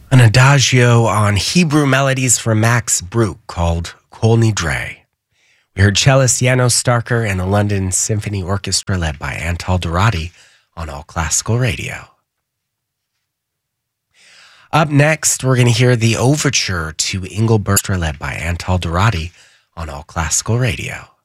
An adagio on Hebrew melodies from Max Bruch called Kol Nidre. We heard cellist Janos Starker and the London Symphony Orchestra led by Antal Dorati on All Classical Radio. Up next, we're going to hear the overture to Engelbert led by Antal Dorati on All Classical Radio.